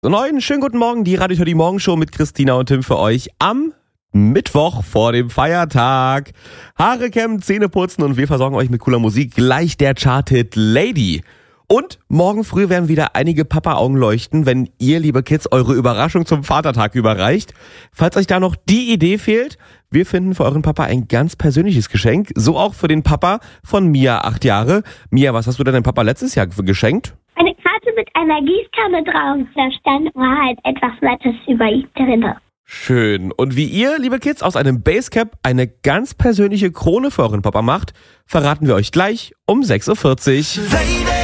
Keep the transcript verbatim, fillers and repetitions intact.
So, neuen schönen guten Morgen, die Radio die Morgenshow mit Christina und Tim für euch am Mittwoch vor dem Feiertag. Haare kämmen, Zähne putzen und wir versorgen euch mit cooler Musik. Gleich der Charthit Lady. Und morgen früh werden wieder einige Papa-Augen leuchten, wenn ihr, liebe Kids, eure Überraschung zum Vatertag überreicht. Falls euch da noch die Idee fehlt, wir finden für euren Papa ein ganz persönliches Geschenk. So auch für den Papa von Mia, acht Jahre. Mia, was hast du denn deinem Papa letztes Jahr geschenkt? Eine Karte mit einer Gießkanne drauf. Da stand war halt etwas Nettes über ihn drin. Schön. Und wie ihr, liebe Kids, aus einem Basecap eine ganz persönliche Krone für euren Papa macht, verraten wir euch gleich um sechs Uhr vierzig.